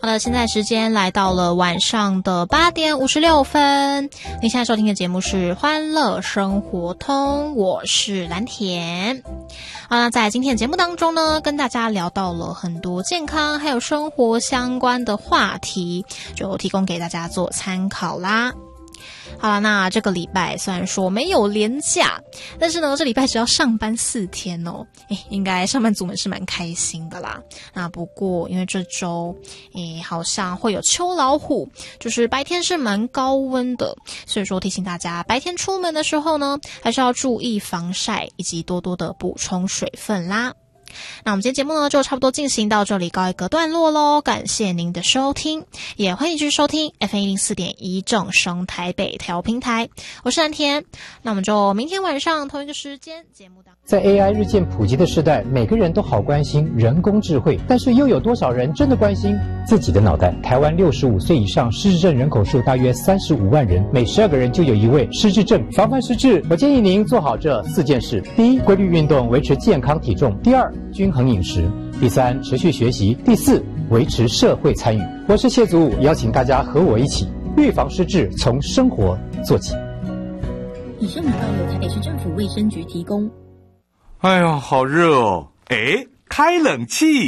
好了，现在时间来到了晚上的8点56分。您现在收听的节目是欢乐生活通，我是蓝田。好，那在今天的节目当中呢，跟大家聊到了很多健康还有生活相关的话题，就提供给大家做参考啦。好了，那这个礼拜虽然说没有连假，但是呢，这礼拜只要上班4天哦，应该上班族们是蛮开心的啦。那不过因为这周，好像会有秋老虎，就是白天是蛮高温的，所以说提醒大家白天出门的时候呢，还是要注意防晒，以及多多的补充水分啦。那我们今天节目呢就差不多进行到这里告一个段落咯，感谢您的收听，也欢迎继续收听 FM104.1 正声台北调频台，我是蓝田。那我们就明天晚上同一个时间节目当中， 在 AI 日渐普及的时代，每个人都好关心人工智慧，但是又有多少人真的关心自己的脑袋？台湾65岁以上失智症人口数大约35万人，每12个人就有一位失智症。防范失智，我建议您做好这4件事：第一，规律运动，维持健康体重；第二，均衡饮食；第三，持续学习；第四，维持社会参与。我是谢祖武，邀请大家和我一起预防失智，从生活做起。 以上广告由台北市政府卫生局提供。 哎呦，好热哦！开冷气。